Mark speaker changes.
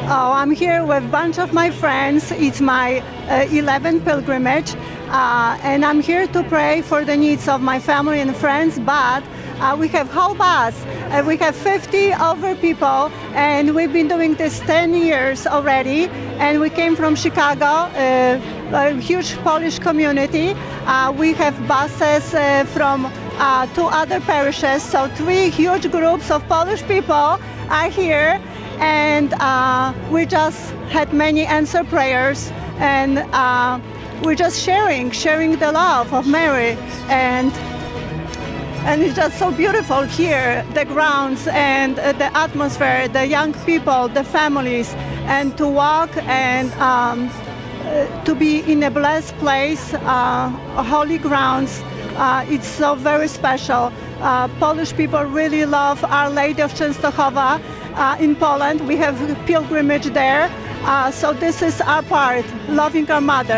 Speaker 1: Oh, I'm here with a bunch of my friends. It's my 11th pilgrimage, and I'm here to pray for the needs of my family and friends, but we have whole bus. We have 50 over people, and we've been doing this 10 years already, and we came from Chicago, a huge Polish community. We have buses from 2 other parishes, so 3 huge groups of Polish people are here, and we just had many answered prayers, and we're just sharing the love of Mary, and it's just so beautiful here, the grounds and the atmosphere, the young people, the families, and to walk and to be in a blessed place, holy grounds. It's so very special. Polish people really love Our Lady of Częstochowa. In Poland, we have pilgrimage there. So this is our part, loving our mother.